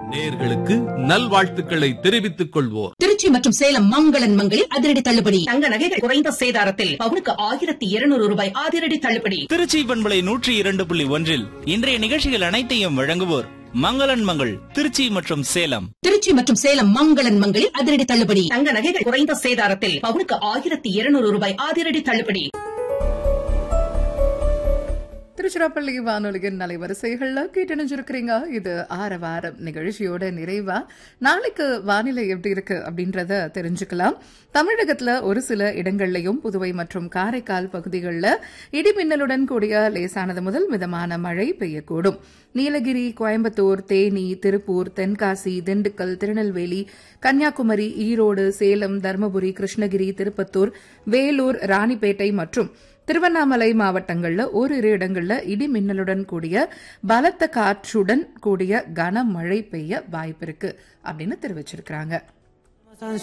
நேயர்களுக்கு நல்வாழ்த்துக்களை தெரிவித்துக் கொள்வோர். திருச்சி மற்றும் சேலம் மங்களன் மங்களில் அதிரடி தள்ளுபடி. தங்க நகைகள் குறைந்த சேதாரத்தில் பவுனுக்கு 1200 ரூபாய் அதிரடி தள்ளுபடி. திருச்சி பண்பலை 102.1 இன்றைய நிகழ்ச்சிகள் அனைத்தையும் வழங்குவோர் மங்களன் மங்கள் திருச்சி மற்றும் சேலம். திருச்சி மற்றும் சேலம் மங்களன் மங்களில் அதிரடி தள்ளுபடி. தங்க நகைகள் குறைந்த சேதாரத்தில் பவுனுக்கு 1200 ரூபாய் அதிரடி தள்ளுபடி. திருச்சிராப்பள்ளி வானொலியின் அலைவரிசைகள்ல கேட்டணிஞ்சிருக்கிறீங்க. இது ஆரவாரம் நிகழ்ச்சியோட நிறைவா நாளைக்கு வானிலை எப்படி இருக்கு அப்படின்றத தெரிஞ்சுக்கலாம். தமிழகத்துல ஒரு சில இடங்கள்லயும் புதுவை மற்றும் காரைக்கால் பகுதிகளில் இடிமின்னலுடன் கூடிய லேசானது முதல் மிதமான மழை பெய்யக்கூடும். நீலகிரி, கோயம்புத்தூர், தேனி, திருப்பூர், தென்காசி, திண்டுக்கல், திருநெல்வேலி, கன்னியாகுமரி, ஈரோடு, சேலம், தருமபுரி, கிருஷ்ணகிரி, திருப்பத்தூர், வேலூர், ராணிப்பேட்டை மற்றும் திருவண்ணாமலை மாவட்டங்கள்ல ஓரிரு இடங்கள்ல இடி மின்னலுடன் கூடிய பலத்த காற்றுடன் கூடிய கனமழை பெய்ய வாய்ப்பிருக்கு அப்படின்னு தெரிவிச்சிருக்காங்க.